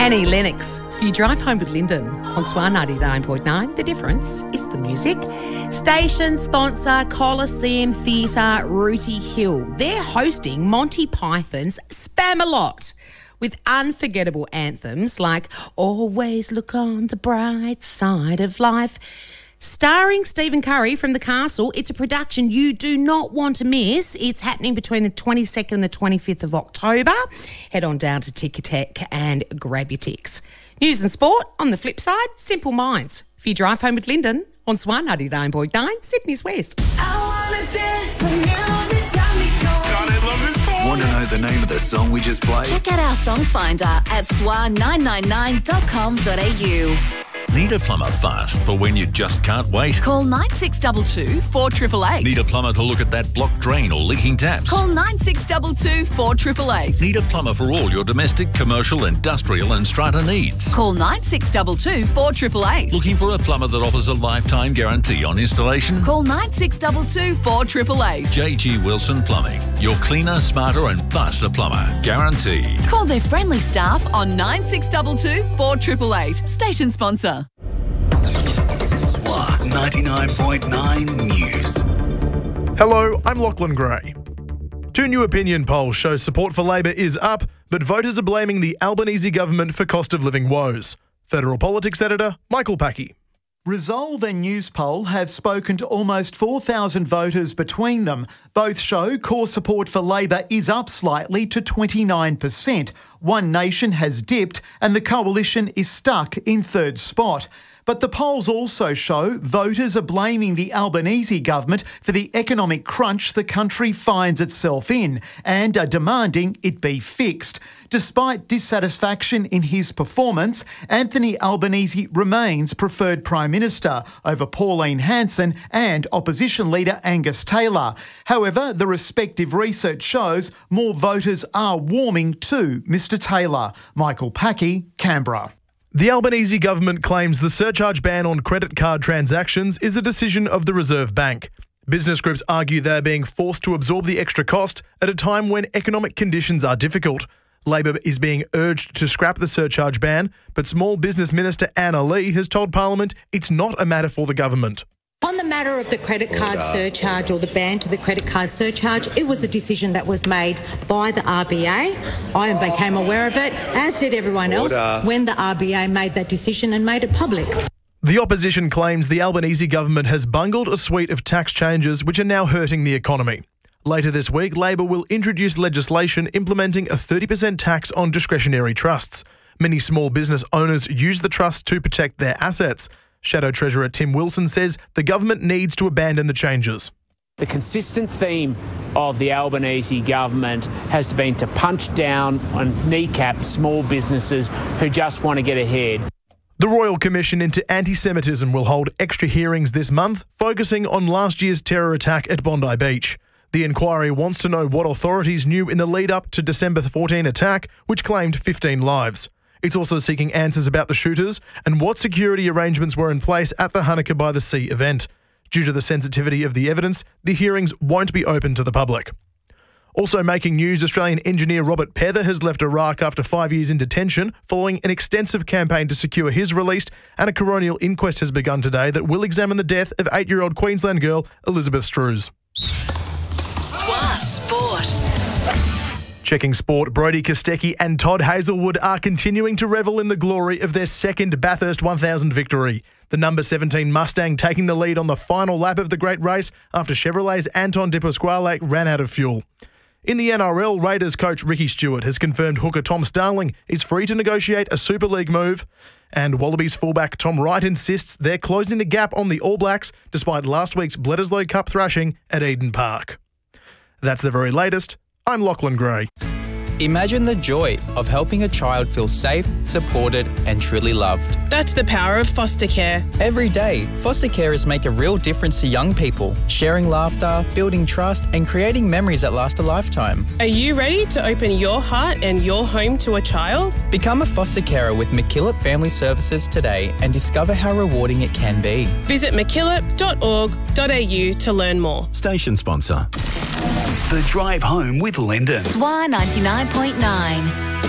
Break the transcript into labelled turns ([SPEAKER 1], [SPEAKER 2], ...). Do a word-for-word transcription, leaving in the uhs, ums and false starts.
[SPEAKER 1] Annie Lennox. You drive home with Lyndon on Swan ninety-nine point nine. The difference is the music. Station sponsor Coliseum Theatre Rooty Hill. They're hosting Monty Python's Spamalot with unforgettable anthems like Always Look on the Bright Side of Life. Starring Stephen Curry from The Castle. It's a production you do not want to miss. It's happening between the twenty-second and the twenty-fifth of October. Head on down to Ticketek and grab your ticks. News and sport, on the flip side, Simple Minds. If you drive home with Lyndon on Swan ninety-nine point nine, Sydney's West.
[SPEAKER 2] I wanna dance, the music's got me going.
[SPEAKER 3] God, I love this song.
[SPEAKER 4] Want to know the name of the song we just played?
[SPEAKER 5] Check out our song finder at swan nine nine nine dot com dot a u.
[SPEAKER 6] Need a plumber fast for when you just can't wait?
[SPEAKER 5] Call nine six two two, four eight eight eight.
[SPEAKER 6] Need a plumber to look at that blocked drain or leaking taps?
[SPEAKER 5] Call nine six two two, four eight eight eight.
[SPEAKER 6] Need a plumber for all your domestic, commercial, industrial and strata needs?
[SPEAKER 5] Call nine six two two, four eight eight eight.
[SPEAKER 6] Looking for a plumber that offers a lifetime guarantee on installation?
[SPEAKER 5] Call nine six two two, four eight eight eight.
[SPEAKER 6] J G Wilson Plumbing. Your cleaner, smarter and faster plumber. Guaranteed.
[SPEAKER 5] Call their friendly staff on nine six two two, four eight eight eight. Station sponsor.
[SPEAKER 4] Swan ninety-nine point nine News.
[SPEAKER 7] Hello, I'm Lachlan Gray. Two new opinion polls show support for Labor is up, but voters are blaming the Albanese government for cost of living woes. Federal politics editor Michael Packey.
[SPEAKER 8] Resolve and Newspoll have spoken to almost four thousand voters between them. Both show core support for Labor is up slightly to twenty-nine percent. One Nation has dipped and the coalition is stuck in third spot. But the polls also show voters are blaming the Albanese government for the economic crunch the country finds itself in and are demanding it be fixed. Despite dissatisfaction in his performance, Anthony Albanese remains preferred Prime Minister over Pauline Hanson and opposition leader Angus Taylor. However, the respective research shows more voters are warming to Mr Taylor. Michael Packey, Canberra.
[SPEAKER 7] The Albanese government claims the surcharge ban on credit card transactions is a decision of the Reserve Bank. Business groups argue they're being forced to absorb the extra cost at a time when economic conditions are difficult. Labor is being urged to scrap the surcharge ban, but Small Business Minister Anna Lee has told Parliament it's not a matter for the government.
[SPEAKER 9] On the matter of the credit card surcharge or the ban to the credit card surcharge, it was a decision that was made by the R B A. I became aware of it, as did everyone else, when the R B A made that decision and made it public.
[SPEAKER 7] The opposition claims the Albanese government has bungled a suite of tax changes which are now hurting the economy. Later this week, Labor will introduce legislation implementing a thirty percent tax on discretionary trusts. Many small business owners use the trust to protect their assets. Shadow Treasurer Tim Wilson says the government needs to abandon the changes.
[SPEAKER 10] The consistent theme of the Albanese government has been to punch down and kneecap small businesses who just want to get ahead.
[SPEAKER 7] The Royal Commission into Anti-Semitism will hold extra hearings this month, focusing on last year's terror attack at Bondi Beach. The inquiry wants to know what authorities knew in the lead-up to December fourteenth attack, which claimed fifteen lives. It's also seeking answers about the shooters and what security arrangements were in place at the Hanukkah by the Sea event. Due to the sensitivity of the evidence, the hearings won't be open to the public. Also making news, Australian engineer Robert Pether has left Iraq after five years in detention following an extensive campaign to secure his release, and a coronial inquest has begun today that will examine the death of eight-year-old Queensland girl Elizabeth Strews.
[SPEAKER 5] Swan Sport.
[SPEAKER 7] Checking sport, Brodie Kostecki and Todd Hazelwood are continuing to revel in the glory of their second Bathurst one thousand victory. The number seventeen Mustang taking the lead on the final lap of the great race after Chevrolet's Anton De Pasquale ran out of fuel. In the N R L, Raiders coach Ricky Stewart has confirmed hooker Tom Starling is free to negotiate a Super League move. And Wallabies fullback Tom Wright insists they're closing the gap on the All Blacks despite last week's Bledisloe Cup thrashing at Eden Park. That's the very latest. I'm Lachlan Gray.
[SPEAKER 11] Imagine the joy of helping a child feel safe, supported and truly loved.
[SPEAKER 12] That's the power of foster care.
[SPEAKER 11] Every day, foster carers make a real difference to young people, sharing laughter, building trust and creating memories that last a lifetime.
[SPEAKER 12] Are you ready to open your heart and your home to a child?
[SPEAKER 11] Become a foster carer with MacKillop Family Services today and discover how rewarding it can be.
[SPEAKER 12] Visit mackillop dot org dot a u to learn more.
[SPEAKER 6] Station sponsor.
[SPEAKER 4] The Drive Home with Lyndon.
[SPEAKER 5] Swan ninety-nine point nine.